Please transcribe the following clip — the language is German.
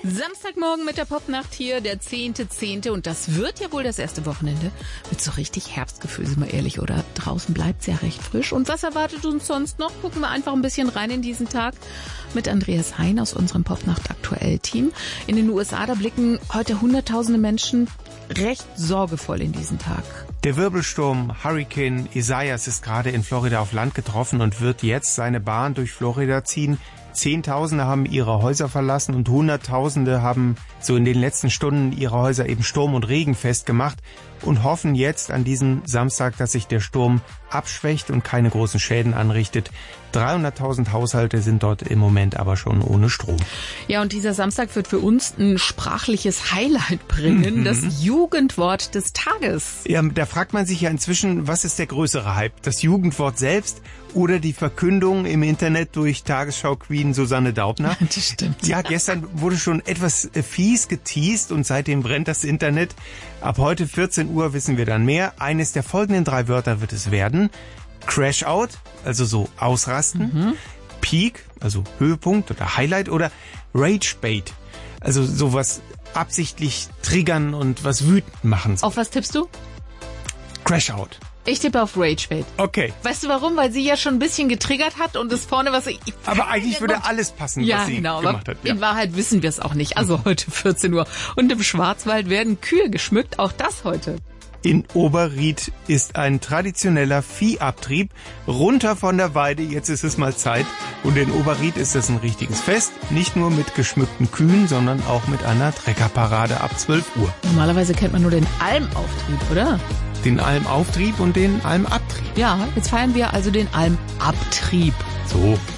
Samstagmorgen mit der Popnacht hier, der 10.10. Und das wird ja wohl das erste Wochenende mit so richtig Herbstgefühl, sind wir ehrlich, oder? Draußen bleibt's ja recht frisch. Und was erwartet uns sonst noch? Gucken wir einfach ein bisschen rein in diesen Tag mit Andreas Hein aus unserem Popnacht-Aktuell-Team. In den USA, da blicken heute hunderttausende Menschen recht sorgevoll in diesen Tag. Der Wirbelsturm Hurricane Isaias ist gerade in Florida auf Land getroffen und wird jetzt seine Bahn durch Florida ziehen. Zehntausende haben ihre Häuser verlassen und Hunderttausende haben so in den letzten Stunden ihre Häuser eben Sturm und Regen festgemacht und hoffen jetzt an diesem Samstag, dass sich der Sturm abschwächt und keine großen Schäden anrichtet. 300.000 Haushalte sind dort im Moment aber schon ohne Strom. Ja, und dieser Samstag wird für uns ein sprachliches Highlight bringen, das Jugendwort des Tages. Ja, da fragt man sich ja inzwischen, was ist der größere Hype? Das Jugendwort selbst oder die Verkündung im Internet durch Tagesschau-Queen Susanne Daubner? Das stimmt. Ja, gestern wurde schon etwas fies geteast und seitdem brennt das Internet. Ab heute 14 Uhr wissen wir dann mehr. Eines der folgenden 3 Wörter wird es werden. Crash Out, also so ausrasten. Peak, also Höhepunkt oder Highlight. Oder Rage Bait, also sowas absichtlich triggern und was wütend machen. Auf was tippst du? Crash Out. Ich tippe auf Rage Bait. Okay. Weißt du warum? Weil sie ja schon ein bisschen getriggert hat und es vorne was... Aber eigentlich würde alles passen, was sie gemacht hat. Ja. In Wahrheit wissen wir es auch nicht. Also heute 14 Uhr. Und im Schwarzwald werden Kühe geschmückt. Auch das heute. In Oberried ist ein traditioneller Viehabtrieb. Runter von der Weide, jetzt ist es mal Zeit. Und in Oberried ist es ein richtiges Fest. Nicht nur mit geschmückten Kühen, sondern auch mit einer Treckerparade ab 12 Uhr. Normalerweise kennt man nur den Almauftrieb, oder? Den Almauftrieb und den Almabtrieb. Ja, jetzt feiern wir also den Almabtrieb. So.